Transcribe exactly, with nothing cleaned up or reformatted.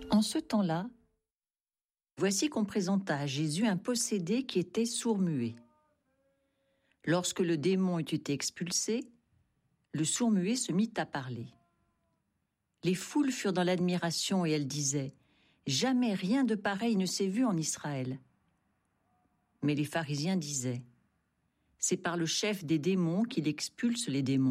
En ce temps-là, voici qu'on présenta à Jésus un possédé qui était sourd-muet. Lorsque le démon eut été expulsé, le sourd-muet se mit à parler. Les foules furent dans l'admiration et elles disaient « Jamais rien de pareil ne s'est vu en Israël ». Mais les pharisiens disaient « C'est par le chef des démons qu'il expulse les démons ».